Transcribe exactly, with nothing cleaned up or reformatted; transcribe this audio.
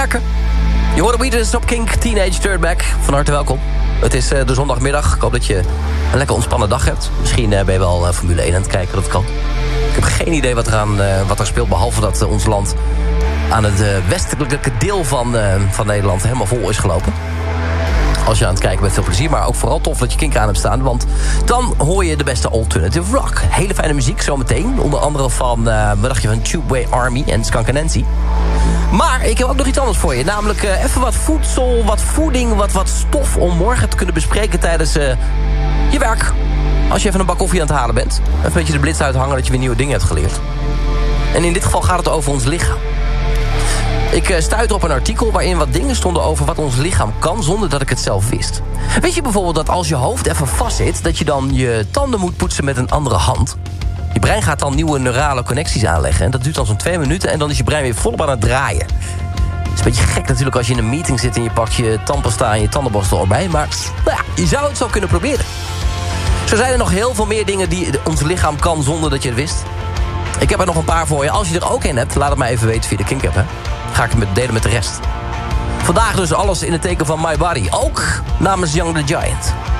merken. Je hoort Weeders op Kink, Teenage Dirtbag. Van harte welkom. Het is uh, de zondagmiddag. Ik hoop dat je een lekker ontspannen dag hebt. Misschien uh, ben je wel uh, Formule één aan het kijken, dat kan. Ik heb geen idee wat er, aan, uh, wat er speelt... behalve dat uh, ons land aan het uh, westelijke deel van, uh, van Nederland... helemaal vol is gelopen. Als je aan het kijken bent, veel plezier. Maar ook vooral tof dat je Kink aan hebt staan. Want dan hoor je de beste alternative rock. Hele fijne muziek zometeen. Onder andere van, uh, wat dacht je van Tubeway Army en Skunk Nancy. Maar ik heb ook nog iets anders voor je. Namelijk uh, even wat voedsel, wat voeding, wat, wat stof... om morgen te kunnen bespreken tijdens uh, je werk. Als je even een bak koffie aan het halen bent. Even een beetje de blitz uithangen dat je weer nieuwe dingen hebt geleerd. En in dit geval gaat het over ons lichaam. Ik uh, stuitte op een artikel waarin wat dingen stonden over wat ons lichaam kan... zonder dat ik het zelf wist. Weet je bijvoorbeeld dat als je hoofd even vast zit... dat je dan je tanden moet poetsen met een andere hand? Je brein gaat dan nieuwe neurale connecties aanleggen. En dat duurt dan zo'n twee minuten en dan is je brein weer volop aan het draaien. Het is een beetje gek natuurlijk als je in een meeting zit... en je pakt je tandpasta en je tandenborstel erbij. Maar nou ja, je zou het zo kunnen proberen. Zo zijn er nog heel veel meer dingen die ons lichaam kan zonder dat je het wist. Ik heb er nog een paar voor je. Als je er ook in hebt, laat het mij even weten via de Kink-app. Hè? Ga ik het met delen met de rest. Vandaag dus alles in het teken van My Body. Ook namens Young the Giant.